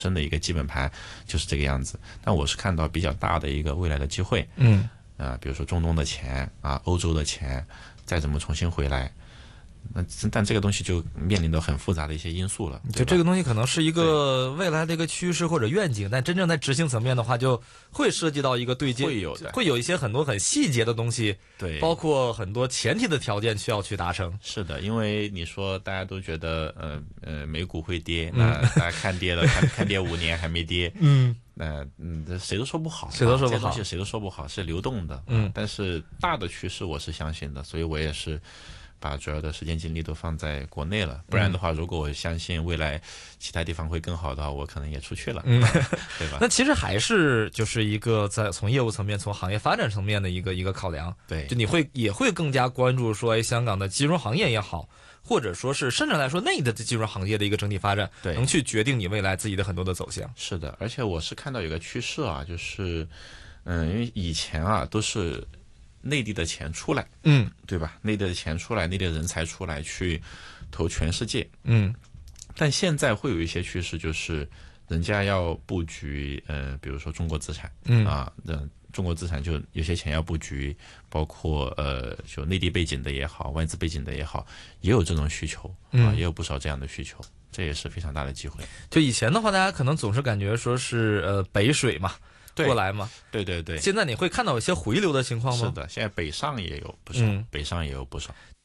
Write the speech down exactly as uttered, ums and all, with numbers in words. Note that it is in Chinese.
真的一个基本盘就是这个样子。但我是看到比较大的一个未来的机会， 嗯， 啊、呃，比如说中东的钱啊，欧洲的钱再怎么重新回来。那但这个东西就面临着很复杂的一些因素了， 就这个东西可能是一个未来的一个趋势或者愿景，但真正在执行层面的话，就会涉及到一个对接， 会有的， 会有一些很多很细节的东西， 对， 包括很多前提的条件需要去达成。 是的，因为你说大家都觉得呃呃美股会跌，那大家看跌了，看看跌五年还没跌， 嗯。 那嗯，这谁都说不好， 谁都说不好， 这东西谁都说不好，是流动的， 嗯， 但是大的趋势我是相信的，所以我也是把主要的时间精力都放在国内了，不然的话，如果我相信未来其他地方会更好的话，我可能也出去了， 嗯， 对吧？ 那其实还是就是一个在从业务层面、从行业发展层面的一个一个考量， 对， 就你会也会更加关注说，哎，香港的金融行业也好。或者说是甚至来说内地的金融行业的一个整体发展， 对， 能去决定你未来自己的很多的走向。 是的，而且我是看到有个趋势啊，就是嗯，因为以前啊都是内地的钱出来， 嗯， 对吧？内地的钱出来，内地的人才出来去投全世界， 嗯， 但现在会有一些趋势，就是人家要布局，呃，比如说中国资产， 嗯啊，那中国资产就有些钱要布局，包括呃，就内地背景的也好，外资背景的也好，也有这种需求啊，也有不少这样的需求，这也是非常大的机会。 就以前的话，大家可能总是感觉说是呃北水嘛。过来嘛， 对对对。 现在你会看到有些回流的情况吗？ 是的，现在北上也有不少， 嗯、 北上也有不少。